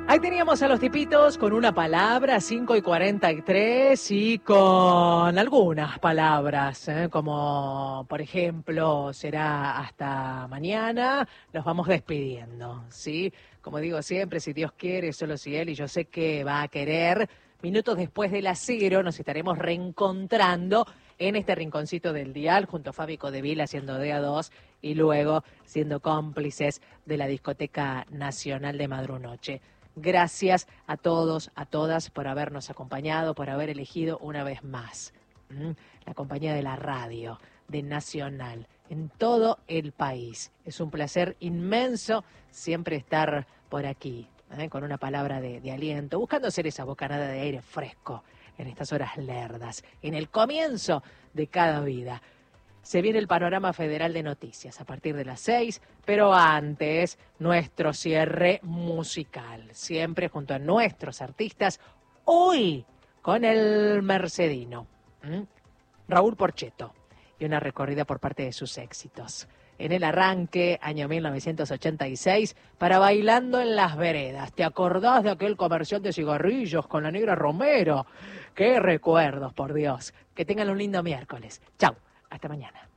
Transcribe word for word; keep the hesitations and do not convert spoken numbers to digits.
Ahí teníamos a los tipitos con una palabra, cinco y cuarenta y tres, y con algunas palabras, ¿eh? Como por ejemplo, será hasta mañana, nos vamos despidiendo, ¿sí? Como digo siempre, si Dios quiere, solo si Él, y yo sé que va a querer, minutos después de las cero nos estaremos reencontrando en este rinconcito del dial, junto a Fabi Codevil haciendo D A dos y luego siendo cómplices de la Discoteca Nacional de Madrunoche. Gracias a todos, a todas por habernos acompañado, por haber elegido una vez más ¿Mm? la compañía de la radio, de Nacional, en todo el país. Es un placer inmenso siempre estar por aquí, ¿eh? con una palabra de, de aliento, buscando ser esa bocanada de aire fresco en estas horas lerdas, en el comienzo de cada vida. Se viene el panorama federal de noticias a partir de las seis, pero antes nuestro cierre musical, siempre junto a nuestros artistas, hoy con el Mercedino, ¿Mm? Raúl Porchetto, y una recorrida por parte de sus éxitos. En el arranque, año mil novecientos ochenta y seis, para Bailando en las Veredas. ¿Te acordás de aquel comercial de cigarrillos con la Negra Romero? ¡Qué recuerdos, por Dios! Que tengan un lindo miércoles. Chau. Hasta mañana.